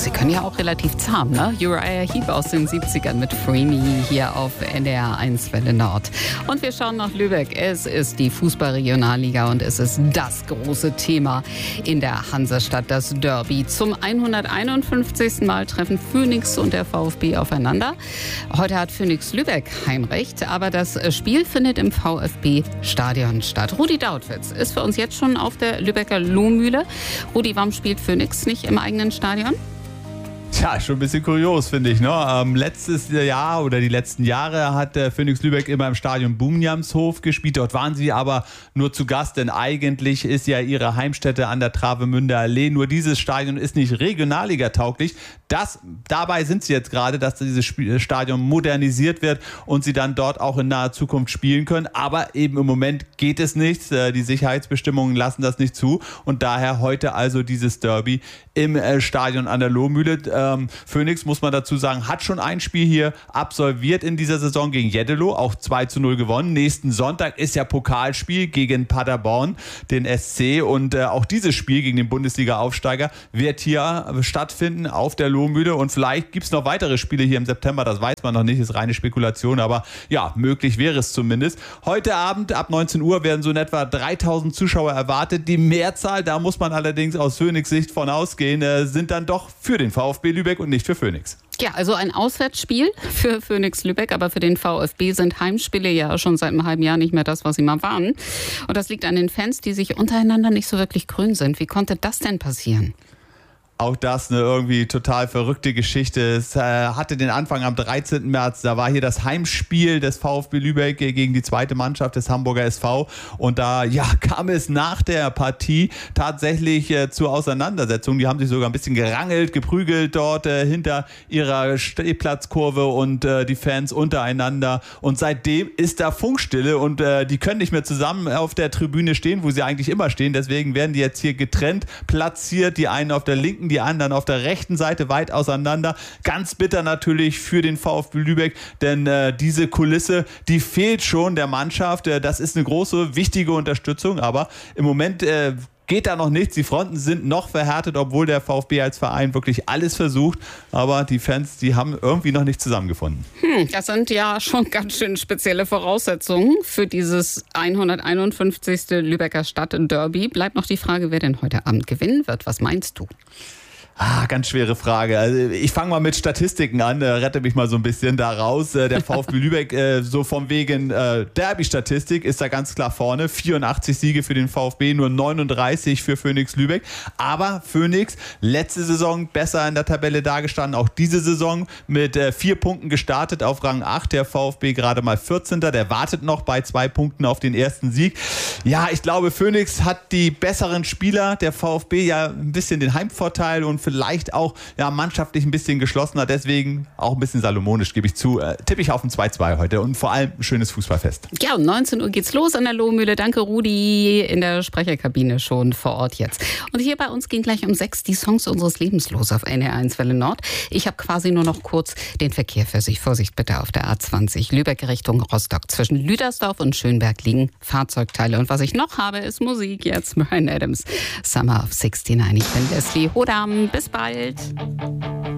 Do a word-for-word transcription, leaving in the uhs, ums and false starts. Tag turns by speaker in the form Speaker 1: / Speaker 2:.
Speaker 1: sie können ja auch relativ zahm, ne? Uriah Heep aus den siebzigern mit Free Me hier auf N D R eins Welle Nord. Und wir schauen nach Lübeck. Es ist die Fußball-Regionalliga und es ist das große Thema in der Hansestadt, das Derby. Zum hunderteinundfünfzigsten Mal treffen Phönix und der VfB aufeinander. Heute hat Phönix Lübeck Heimrecht, aber das Spiel findet im VfB-Stadion statt. Rudi Dautwitz ist für uns jetzt schon auf der Lübecker Lohmühle. Rudi, warum spielt Phönix nicht im eigenen Stadion?
Speaker 2: Tja, schon ein bisschen kurios, finde ich. Ne? Ähm, letztes Jahr oder die letzten Jahre hat der Phönix Lübeck immer im Stadion Bumjamshof gespielt. Dort waren sie aber nur zu Gast, denn eigentlich ist ja ihre Heimstätte an der Travemünder Allee. Nur dieses Stadion ist nicht Regionalliga-tauglich. Das, dabei sind sie jetzt gerade, dass dieses Stadion modernisiert wird und sie dann dort auch in naher Zukunft spielen können. Aber eben im Moment geht es nicht. Die Sicherheitsbestimmungen lassen das nicht zu. Und daher heute also dieses Derby im Stadion an der Lohmühle. Ähm, Phönix, muss man dazu sagen, hat schon ein Spiel hier absolviert in dieser Saison gegen Jeddelo, auch zwei zu null gewonnen. Nächsten Sonntag ist ja Pokalspiel gegen Paderborn, den S C. Und äh, auch dieses Spiel gegen den Bundesliga-Aufsteiger wird hier stattfinden auf der Lohmühle. Und vielleicht gibt es noch weitere Spiele hier im September, das weiß man noch nicht, ist reine Spekulation. Aber ja, möglich wäre es zumindest. Heute Abend ab neunzehn Uhr werden so in etwa dreitausend Zuschauer erwartet. Die Mehrzahl, da muss man allerdings aus Phönix Sicht von ausgehen, äh, sind dann doch für den VfB Lübeck und nicht für Phönix.
Speaker 1: Ja, also ein Auswärtsspiel für Phönix Lübeck, aber für den VfB sind Heimspiele ja schon seit einem halben Jahr nicht mehr das, was sie mal waren. Und das liegt an den Fans, die sich untereinander nicht so wirklich grün sind. Wie konnte das denn passieren?
Speaker 2: Auch das eine irgendwie total verrückte Geschichte. Es äh, hatte den Anfang am dreizehnten März. Da war hier das Heimspiel des VfB Lübeck gegen die zweite Mannschaft des Hamburger S V. Und da ja, kam es nach der Partie tatsächlich äh, zur Auseinandersetzung. Die haben sich sogar ein bisschen gerangelt, geprügelt dort äh, hinter ihrer Stehplatzkurve und äh, die Fans untereinander. Und seitdem ist da Funkstille und äh, die können nicht mehr zusammen auf der Tribüne stehen, wo sie eigentlich immer stehen. Deswegen werden die jetzt hier getrennt platziert. Die einen auf der linken, die anderen auf der rechten Seite weit auseinander. Ganz bitter natürlich für den VfB Lübeck, denn äh, diese Kulisse, die fehlt schon der Mannschaft. Äh, das ist eine große, wichtige Unterstützung, aber im Moment äh, geht da noch nichts. Die Fronten sind noch verhärtet, obwohl der VfB als Verein wirklich alles versucht. Aber die Fans, die haben irgendwie noch nicht zusammengefunden.
Speaker 1: Hm, das sind ja schon ganz schön spezielle Voraussetzungen für dieses hunderteinundfünfzigste Lübecker Stadtderby. Bleibt noch die Frage, wer denn heute Abend gewinnen wird. Was meinst du?
Speaker 2: Ah, ganz schwere Frage. Also ich fange mal mit Statistiken an, äh, rette mich mal so ein bisschen da raus. Äh, der VfB Lübeck, äh, so vom wegen äh, Derby-Statistik, ist da ganz klar vorne. vierundachtzig Siege für den VfB, nur neununddreißig für Phönix Lübeck. Aber Phönix, letzte Saison besser in der Tabelle dargestanden. Auch diese Saison mit äh, vier Punkten gestartet auf Rang acht. Der VfB gerade mal vierzehnter. Der wartet noch bei zwei Punkten auf den ersten Sieg. Ja, ich glaube, Phönix hat die besseren Spieler. Der VfB ja ein bisschen den Heimvorteil und vielleicht auch ja, mannschaftlich ein bisschen geschlossener, deswegen auch ein bisschen salomonisch, gebe ich zu. Äh, tippe ich auf ein zwei zwei heute und vor allem ein schönes Fußballfest.
Speaker 1: Ja, um neunzehn Uhr geht's los an der Lohmühle. Danke, Rudi, in der Sprecherkabine schon vor Ort jetzt. Und hier bei uns gehen gleich um sechs die Songs unseres Lebens los auf N D R eins Welle Nord. Ich habe quasi nur noch kurz den Verkehr für sich. Vorsicht bitte auf der A zwanzig, Lübeck Richtung Rostock. Zwischen Lüdersdorf und Schönberg liegen Fahrzeugteile. Und was ich noch habe, ist Musik jetzt. Bryan Adams, Summer of sixty-nine. Ich bin Leslie Hodam. Bis bald.